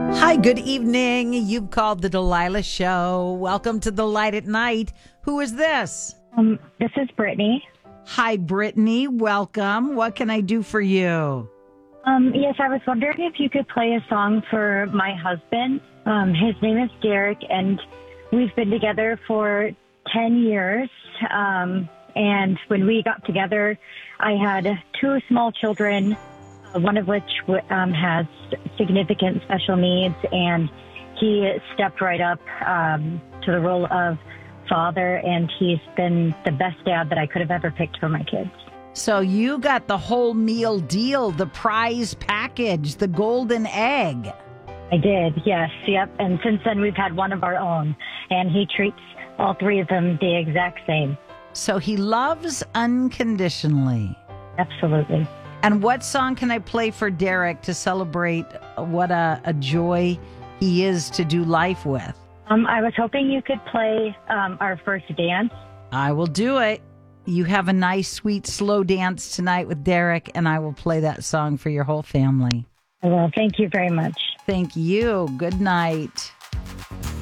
Hi, good evening. You've called the Delilah Show. Welcome to the Light at Night. Who is this? This is Brittany. Hi, Brittany. Welcome. What can I do for you? Yes, I was wondering if you could play a song for my husband. His name is Derek, and we've been together for 10 years. And when we got together, I had two small children, one of which has significant special needs, and he stepped right up to the role of father, and he's been the best dad that I could have ever picked for my kids. So you got the whole meal deal, the prize package, the golden egg. I did, yes, yep. And since then, we've had one of our own, and he treats all three of them the exact same. So he loves unconditionally. Absolutely. And what song can I play for Derek to celebrate what a joy he is to do life with? I was hoping you could play Our First Dance. I will do it. You have a nice, sweet, slow dance tonight with Derek, and I will play that song for your whole family. Well, thank you very much. Thank you. Good night.